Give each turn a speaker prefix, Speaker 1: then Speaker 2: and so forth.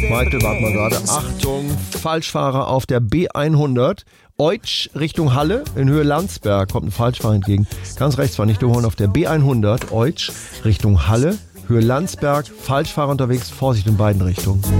Speaker 1: Michael, warte mal gerade. Achtung, Falschfahrer auf der B100. Eutsch Richtung Halle in Höhe Landsberg. Kommt ein Falschfahrer entgegen. Ganz rechts war nicht überholen auf der B100. Eutsch Richtung Halle, Höhe Landsberg. Falschfahrer unterwegs. Vorsicht in beiden Richtungen.